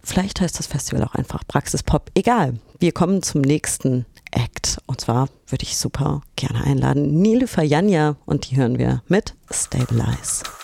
Vielleicht heißt das Festival auch einfach Praxispop. Egal, wir kommen zum nächsten Act. Und zwar würde ich super gerne einladen Nilüfer Yanya und die hören wir mit Stabilize.